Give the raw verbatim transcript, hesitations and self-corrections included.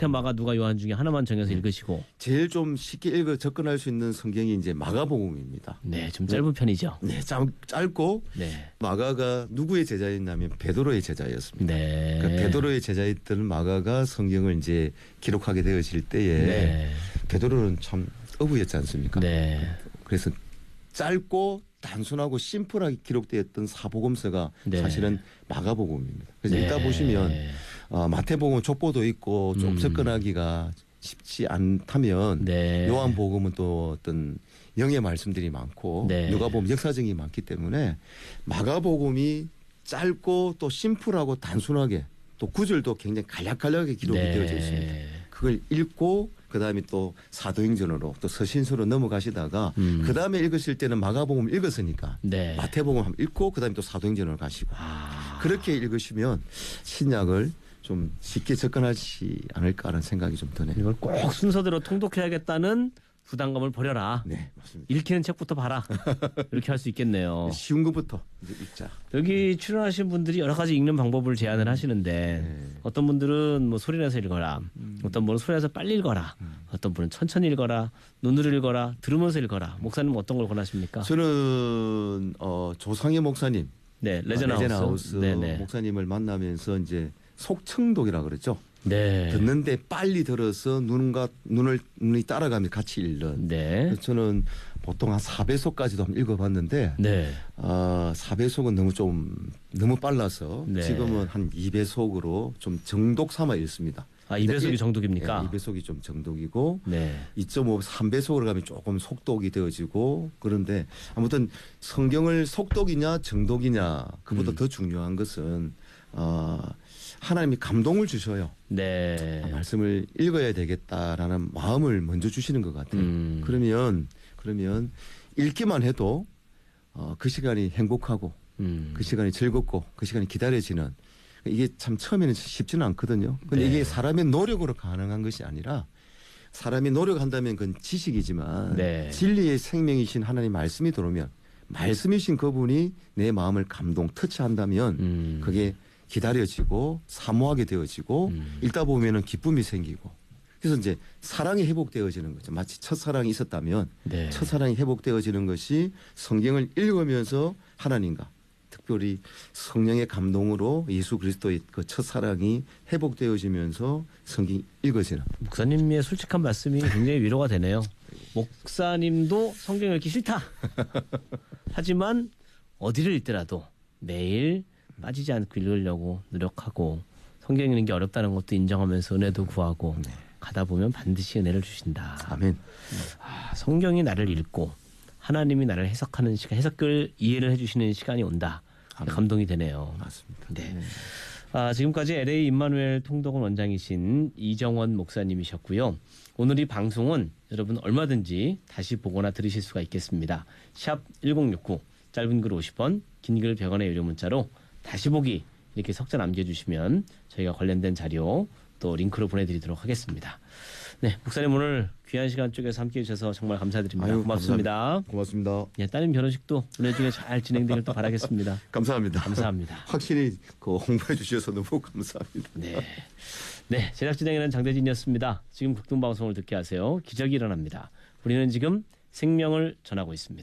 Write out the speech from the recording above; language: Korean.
마태, 마가, 누가, 요한 중에 하나만 정해서 네. 읽으시고. 제일 좀 쉽게 읽어 접근할 수 있는 성경이 이제 마가복음입니다. 네, 좀 짧은 네. 편이죠. 네, 짧, 짧고 네. 마가가 누구의 제자였냐면 베드로의 제자였습니다. 네. 그러니까 베드로의 제자였던 마가가 성경을 이제 기록하게 되어질 때에 네. 베드로는 참 어부였지 않습니까? 네. 그래서 짧고 단순하고 심플하게 기록되었던 사복음서가 네. 사실은 마가복음입니다. 그래서 네. 읽다 보시면 어, 마태복음은 족보도 있고 좀 음. 접근하기가 쉽지 않다면 네. 요한복음은 또 어떤 영의 말씀들이 많고 네. 누가복음 역사적이 많기 때문에 마가복음이 짧고 또 심플하고 단순하게 또 구절도 굉장히 간략간략하게 기록이 네. 되어져 있습니다. 그걸 읽고 그다음에 또 사도행전으로 또 서신서로 넘어가시다가 음. 그다음에 읽으실 때는 마가복음 읽었으니까 네. 마태복음 한번 읽고 그다음에 또 사도행전으로 가시고 아. 그렇게 읽으시면 신약을 좀 쉽게 접근하지 않을까라는 생각이 좀 드네요. 이걸 꼭 순서대로 통독해야겠다는 부담감을 버려라. 네, 맞습니다. 읽히는 책부터 봐라. 이렇게 할 수 있겠네요. 쉬운 것부터 이제 읽자. 여기 출연하신 분들이 여러 가지 읽는 방법을 제안을 하시는데 네. 어떤 분들은 뭐 소리내서 읽어라. 음. 어떤 분은 소리내서 빨리 읽어라. 음. 어떤 분은 천천히 읽어라. 눈으로 읽어라. 들으면서 읽어라. 목사님은 어떤 걸 권하십니까? 저는 어, 조상의 목사님. 네, 레전하우스, 레전하우스 목사님을 만나면서 이제 속청독이라 그랬죠. 네. 듣는데 빨리 들어서 눈과 눈을 눈이 따라가며 같이 읽는. 네. 그래서 저는 보통 한 사 배속까지도 한번 읽어봤는데, 네. 어, 사 배속은 너무 좀 너무 빨라서 네. 지금은 한 이 배속으로 좀 정독 삼아 읽습니다. 아, 이 배속이 정독입니까? 네, 이 배속이 좀 정독이고, 네. 이 점 오, 삼 배속으로 가면 조금 속독이 되어지고, 그런데 아무튼 성경을 속독이냐 정독이냐 그보다 음. 더 중요한 것은 어. 하나님이 감동을 주셔요. 네. 말씀을 읽어야 되겠다라는 마음을 먼저 주시는 것 같아요. 음. 그러면 그러면 읽기만 해도 어, 그 시간이 행복하고 음. 그 시간이 즐겁고 그 시간이 기다려지는 이게 참 처음에는 쉽지는 않거든요. 그런데 네. 이게 사람의 노력으로 가능한 것이 아니라 사람이 노력한다면 그건 지식이지만 네. 진리의 생명이신 하나님 말씀이 들어오면 말씀이신 그분이 내 마음을 감동, 터치한다면 음. 그게 기다려지고 사모하게 되어지고 음. 읽다 보면은 기쁨이 생기고 그래서 이제 사랑이 회복되어지는 거죠. 마치 첫사랑이 있었다면 네. 첫사랑이 회복되어지는 것이 성경을 읽으면서 하나님과 특별히 성령의 감동으로 예수 그리스도의 그 첫사랑이 회복되어지면서 성경이 읽어지는. 목사님의 솔직한 말씀이 굉장히 위로가 되네요. 목사님도 성경 읽기 싫다. 하지만 어디를 읽더라도 매일 빠지지 않고 읽으려고 노력하고 성경 읽는 게 어렵다는 것도 인정하면서 은혜도 구하고 네. 가다 보면 반드시 은혜를 주신다. 아멘. 아, 성경이 나를 읽고 하나님이 나를 해석하는 시간, 해석을 이해를 해주시는 시간이 온다. 아멘. 감동이 되네요. 맞습니다. 네. 네. 아, 지금까지 엘에이 임마누엘 통독원 원장이신 이정원 목사님이셨고요. 오늘 이 방송은 여러분 얼마든지 다시 보거나 들으실 수가 있겠습니다. 샵 일공육구 짧은 글 오십 원, 긴 글 백 원의 유료 문자로 다시 보기 이렇게 석자 남겨주시면 저희가 관련된 자료 또 링크로 보내드리도록 하겠습니다. 네, 목사님 오늘 귀한 시간 쪽에서 함께해 주셔서 정말 감사드립니다. 아유, 고맙습니다. 감사합니다. 고맙습니다. 네, 따님 결혼식도 은혜 중에 잘 진행되길 또 바라겠습니다. 감사합니다. 감사합니다. 확실히 그 홍보해 주셔서 너무 감사합니다. 네, 네 제작 진행에는 장대진이었습니다. 지금 국동방송을 듣게 하세요. 기적이 일어납니다. 우리는 지금 생명을 전하고 있습니다.